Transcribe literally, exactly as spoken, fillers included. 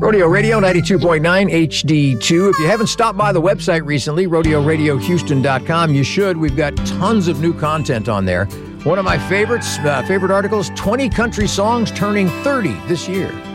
Rodeo Radio ninety-two point nine H D two. If you haven't stopped by the website recently, rodeo radio houston dot com, you should. We've got tons of new content on there. One of my favorites, uh, favorite articles, twenty country songs turning thirty this year.